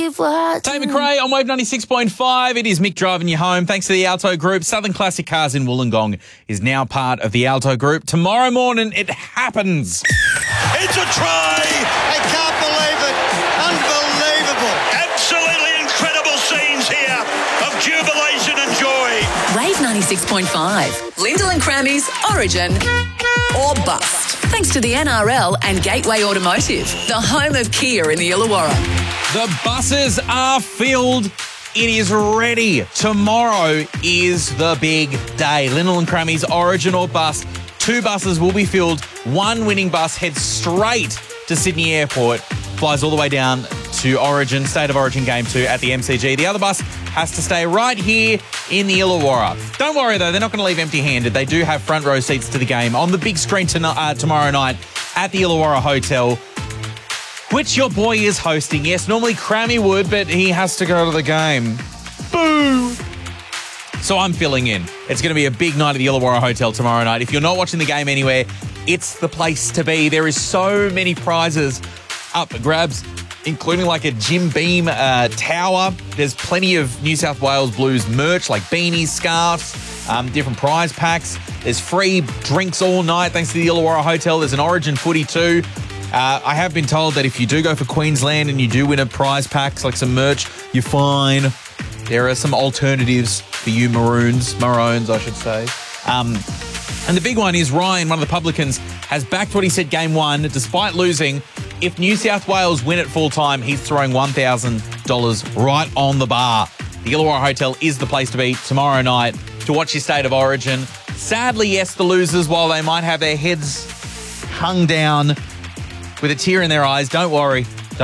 Tate McRae on Wave 96.5. It is Mick driving you home. Thanks to the Alto Group. Southern Classic Cars in Wollongong is now part of the Alto Group. Tomorrow morning, it happens. It's a try! I can't believe it. Unbelievable. Absolutely incredible scenes here of jubilation and joy. Wave 96.5. Lyndall and Crammy's Origin or Bust. Thanks to the NRL and Gateway Automotive, the home of Kia in the Illawarra. The buses are filled. It is ready. Tomorrow is the big day. Lyndall and Crammy's Origin or Bust. 2 buses will be filled. 1 winning bus heads straight to Sydney Airport, flies all the way down to Origin, State of Origin Game 2 at the MCG. The other bus has to stay right here in the Illawarra. Don't worry, though, they're not going to leave empty-handed. They do have front row seats to the game on the big screen tomorrow night at the Illawarra Hotel, which your boy is hosting. Yes, normally Crammy would, but he has to go to the game. Boo! So I'm filling in. It's going to be a big night at the Illawarra Hotel tomorrow night. If you're not watching the game anywhere, it's the place to be. There is so many prizes up for grabs, including like a Jim Beam tower. There's plenty of New South Wales Blues merch like beanies, scarves, different prize packs. There's free drinks all night thanks to the Illawarra Hotel. There's an Origin footy too. I have been told that if you do go for Queensland and you do win a prize pack, like some merch, you're fine. There are some alternatives for you Maroons, I should say. And the big one is Ryan, one of the publicans, has backed what he said game 1, despite losing. If New South Wales win at full time, he's throwing $1,000 right on the bar. The Illawarra Hotel is the place to be tomorrow night to watch your State of Origin. Sadly, yes, the losers, while they might have their heads hung down with a tear in their eyes, don't worry.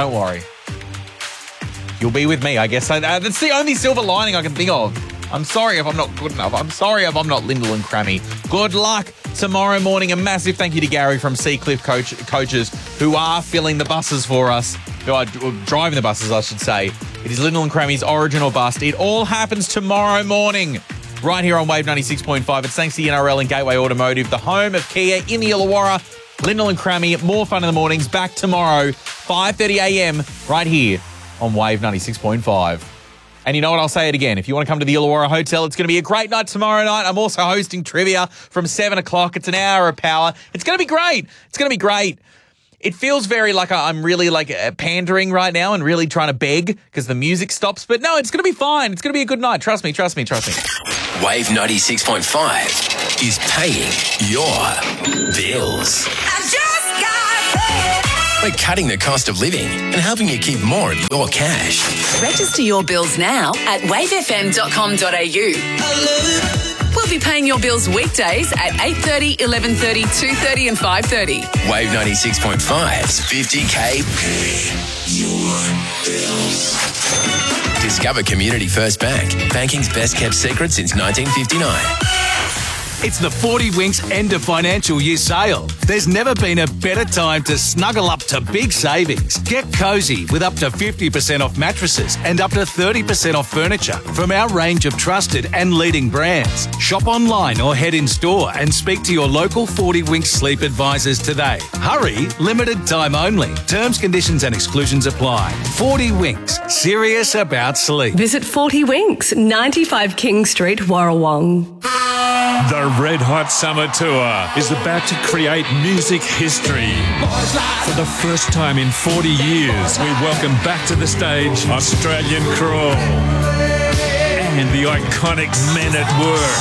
You'll be with me, I guess. That's the only silver lining I can think of. I'm sorry if I'm not good enough. I'm sorry if I'm not Lyndall and Crammy. Good luck tomorrow morning. A massive thank you to Gary from Seacliff Coaches who are filling the buses for us. Who are driving the buses, I should say. It is Lyndall and Crammy's Origin or Bust. It all happens tomorrow morning right here on Wave 96.5. It's thanks to NRL and Gateway Automotive, the home of Kia in the Illawarra. Lyndall and Crammy, more fun in the mornings. Back tomorrow, 5:30 a.m. right here on Wave 96.5. And you know what? I'll say it again. If you want to come to the Illawarra Hotel, it's going to be a great night tomorrow night. I'm also hosting trivia from 7 o'clock. It's an hour of power. It's going to be great. It feels very like I'm really pandering right now and really trying to beg because the music stops. But no, it's going to be fine. It's going to be a good night. Trust me. Wave 96.5 is paying your bills. We're cutting the cost of living and helping you keep more of your cash. Register your bills now at wavefm.com.au. We'll be paying your bills weekdays at 8:30, 11:30, 2:30 and 5:30. Wave 96.5's 50K bills. Discover Community First Bank, banking's best kept secret since 1959. It's the 40 Winks end of financial year sale. There's never been a better time to snuggle up to big savings. Get cosy with up to 50% off mattresses and up to 30% off furniture from our range of trusted and leading brands. Shop online or head in store and speak to your local 40 Winks sleep advisors today. Hurry, limited time only. Terms, conditions and exclusions apply. 40 Winks, serious about sleep. Visit 40 Winks, 95 King Street, Warrawong. The Red Hot Summer Tour is about to create music history. For the first time in 40 years, we welcome back to the stage Australian Crawl and the iconic Men at Work.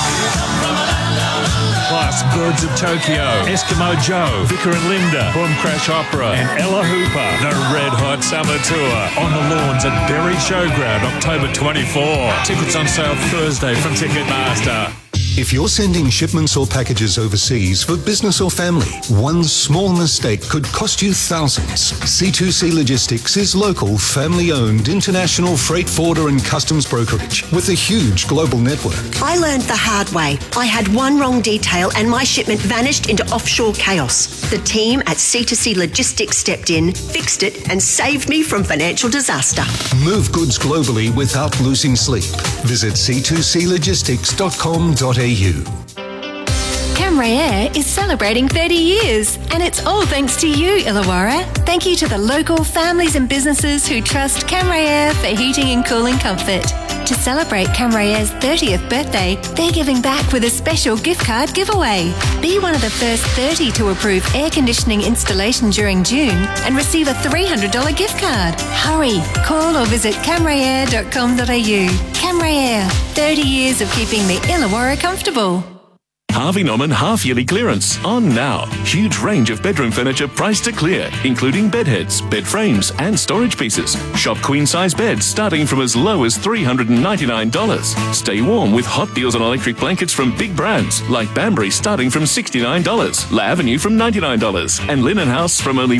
Plus Birds of Tokyo, Eskimo Joe, Vicar and Linda, Boom Crash Opera and Ella Hooper. The Red Hot Summer Tour on the lawns at Berry Showground, October 24. Tickets on sale Thursday from Ticketmaster. If you're sending shipments or packages overseas for business or family, one small mistake could cost you thousands. C2C Logistics is local, family-owned, international freight forwarder and customs brokerage with a huge global network. I learned the hard way. I had one wrong detail and my shipment vanished into offshore chaos. The team at C2C Logistics stepped in, fixed it, and saved me from financial disaster. Move goods globally without losing sleep. Visit c2clogistics.com.au. Camry Air is celebrating 30 years, and it's all thanks to you, Illawarra. Thank you to the local families and businesses who trust Camry Air for heating and cooling comfort. To celebrate Camry Air's 30th birthday, they're giving back with a special gift card giveaway. Be one of the first 30 to approve air conditioning installation during June and receive a $300 gift card. Hurry, call or visit camryair.com.au. Camry Air, 30 years of keeping the Illawarra comfortable. Harvey Norman half-yearly clearance on now. Huge range of bedroom furniture priced to clear, including bed heads, bed frames and storage pieces. Shop queen-size beds starting from as low as $399. Stay warm with hot deals on electric blankets from big brands like Banbury starting from $69, La Avenue from $99 and Linen House from only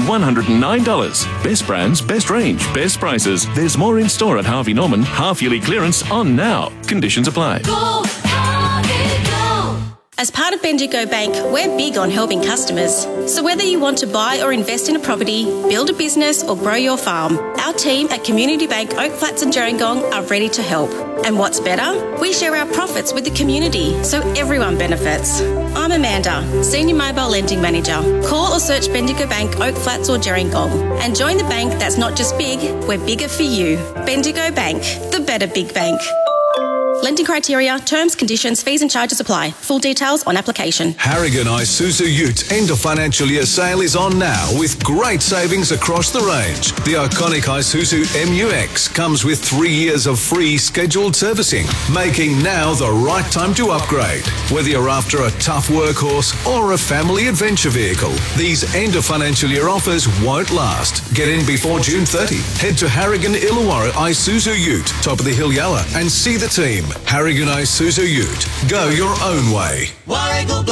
$109. Best brands, best range, best prices. There's more in store at Harvey Norman. Half-yearly clearance on now. Conditions apply. Go, Harvey, go. As part of Bendigo Bank, we're big on helping customers. So whether you want to buy or invest in a property, build a business or grow your farm, our team at Community Bank Oak Flats and Gerringong are ready to help. And what's better? We share our profits with the community, so everyone benefits. I'm Amanda, Senior Mobile Lending Manager. Call or search Bendigo Bank Oak Flats or Gerringong and join the bank that's not just big, we're bigger for you. Bendigo Bank, the better big bank. Lending criteria, terms, conditions, fees and charges apply. Full details on application. Harrigan Isuzu Ute end of financial year sale is on now with great savings across the range. The iconic Isuzu MUX comes with 3 years of free scheduled servicing, making now the right time to upgrade. Whether you're after a tough workhorse or a family adventure vehicle, these end of financial year offers won't last. Get in before June 30. Head to Harrigan Illawarra Isuzu Ute, top of the hill Yalla, and see the team. Harrigan Isuzu Ute. Go your own way. Warragul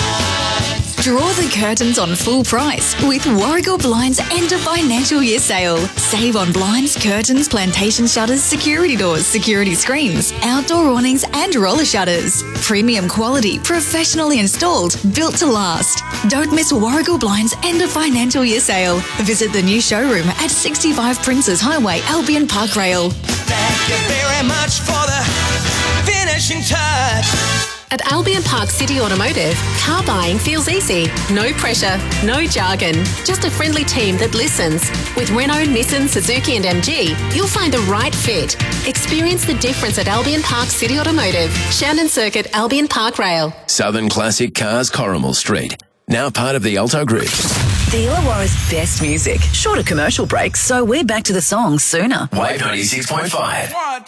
Blinds. Draw the curtains on full price with Warragul Blinds end of financial year sale. Save on blinds, curtains, plantation shutters, security doors, security screens, outdoor awnings and roller shutters. Premium quality, professionally installed, built to last. Don't miss Warragul Blinds end of financial year sale. Visit the new showroom at 65 Princes Highway, Albion Park Rail. Thank you very much for the finishing touch. At Albion Park City Automotive, car buying feels easy. No pressure, no jargon, just a friendly team that listens. With Renault, Nissan, Suzuki and MG, you'll find the right fit. Experience the difference at Albion Park City Automotive, Shannon Circuit, Albion Park Rail. Southern Classic Cars, Corrimal Street. Now part of the Alto Group. The Illawarra's best music. Shorter commercial breaks, so we're back to the songs sooner. Wave 96.5. 1,